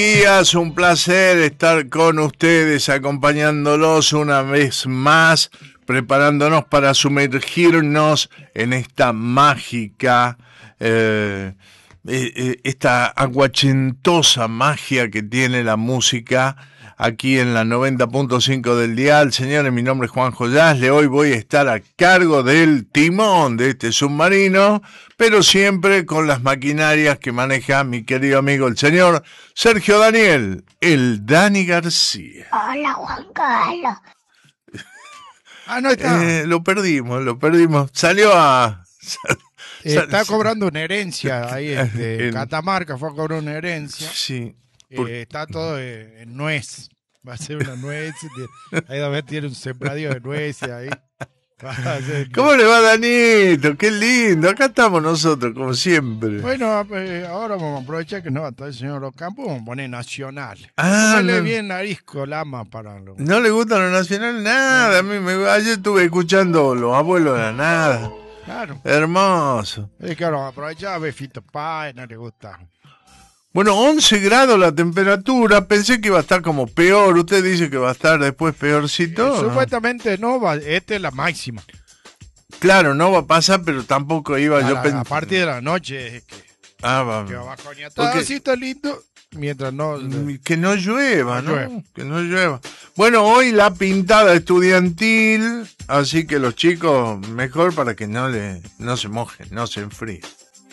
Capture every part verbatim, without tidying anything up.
Días, un placer estar con ustedes, acompañándolos una vez más, preparándonos para sumergirnos en esta mágica, eh, eh, esta aguachentosa magia que tiene la música aquí en la noventa punto cinco del dial. Señores, mi nombre es Juanjo Yasle. Hoy voy a estar a cargo del timón de este submarino, pero siempre con las maquinarias que maneja mi querido amigo el señor Sergio Daniel, el Dani García. Hola, Juan Carlos. Ah, no está. Eh, lo perdimos, lo perdimos. Salió a... Está cobrando una herencia ahí en En- Catamarca, fue a cobrar una herencia. Sí. por- Eh, está todo eh, en nuez. Va a ser una nuez. de- Ahí también tiene un sembradío de nueces ahí. Va a ser- ¿Cómo le va, Danito? Qué lindo. Acá estamos nosotros, como siempre. Bueno, eh, ahora vamos a aprovechar que no va a estar el señor Ocampo, vamos a poner nacional. Ah, Póngale no. bien Arisco Lama para lo... ¿No le gusta lo nacional? Nada. A mí me... Ayer estuve escuchando Los Abuelos de la Nada. Claro. Hermoso. Es que ahora aprovechar a ver Fito Páez, no le gusta. Bueno, once grados la temperatura. Pensé que iba a estar como peor. Usted dice que va a estar después peorcito. Eh, ¿no? Supuestamente no, va, esta es la máxima. Claro, no va a pasar, pero tampoco iba A, yo la- pen- a partir de la noche es que, Ah, va. que va a bajonear. Porque- Así está lindo, mientras no... Que no llueva, No ¿no? llueva. Que no llueva. Bueno, hoy la pintada estudiantil, así que los chicos mejor para que no le no se mojen, no se enfríen.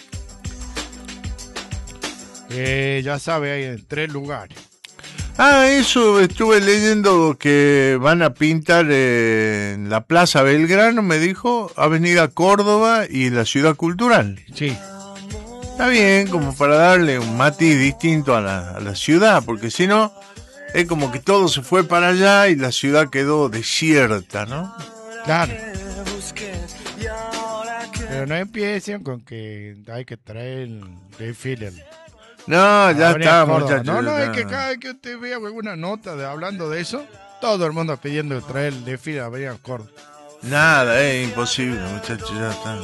Eh, ya sabe, hay en tres lugares. Ah, eso estuve leyendo que van a pintar eh, en la Plaza Belgrano, me dijo, Avenida Córdoba y la Ciudad Cultural. Sí. Está bien, como para darle un matiz distinto a la, a la ciudad, porque si no, es como que todo se fue para allá y la ciudad quedó desierta, ¿no? Claro. Pero no empiecen con que hay que traer el desfile. No, ya Avenida está, Córdoba. muchachos. No, no, ya. es que cada vez que usted vea alguna nota de hablando de eso, todo el mundo pidiendo traer el desfile a Avenida Córdoba. Nada, es imposible, muchachos, ya está.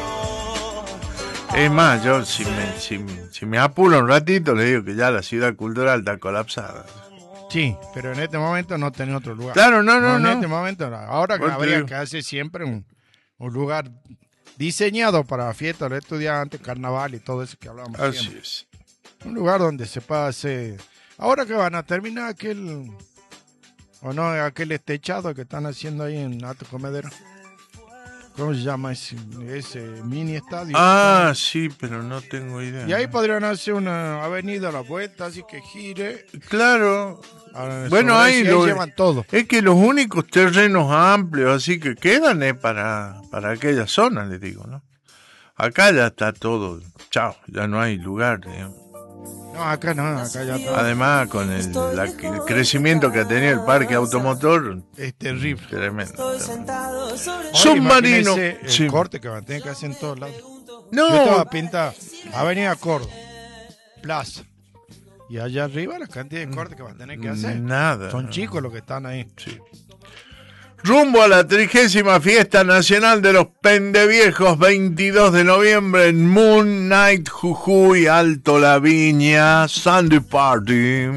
Es más, yo si me, si, me- si me apuro un ratito, le digo que ya la ciudad cultural está colapsada. Sí, pero en este momento no tiene otro lugar. Claro, no, no, en no. este momento, no. Ahora que Por te habría digo. que hacer siempre un, un lugar diseñado para fiestas de los estudiantes, carnaval y todo eso que hablábamos Así siempre. es. Un lugar donde se pueda hacer... Ahora que van a terminar aquel... O no, aquel estechado que están haciendo ahí en Alto Comedero. ¿Cómo se llama ese, ese mini estadio? Ah, sí, pero no tengo idea. Y ahí podrían hacer una avenida a la vuelta, así que gire. Claro, Ah, Bueno, sobre ahí eso, y lo- llevan todo. es que los únicos terrenos amplios así que quedan es para, para aquella zona, les digo, ¿no? Acá ya está todo, chao, ya no hay lugar, digamos. No, acá no, acá ya está. Además, con el, la- el crecimiento que ha tenido el parque automotor, Es terrible. tremendo. tremendo. Oye, Submarino. imagínese el Sí. corte que van a tener que hacer en todos lados. No, Yo estaba pinta Avenida Córdoba, Plaza. Y allá arriba la cantidad de cortes que van a tener que hacer. nada. Son chicos los que están ahí. Sí. Rumbo a la trigésima fiesta nacional de los pendeviejos, veintidós de noviembre en Moon Night, Jujuy, Alto La Viña, Sunday Party.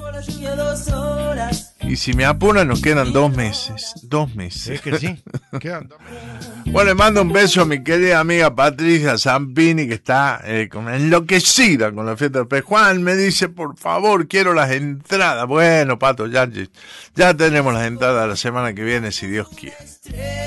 Y si me apuran nos quedan dos meses, dos meses. Es que sí. Quedan dos- Bueno, le mando un beso a mi querida amiga Patricia Zampini, que está eh, como enloquecida con la fiesta del pez. Juan me dice, por favor, quiero las entradas. Bueno, Pato, ya, ya tenemos las entradas la semana que viene, si Dios quiere.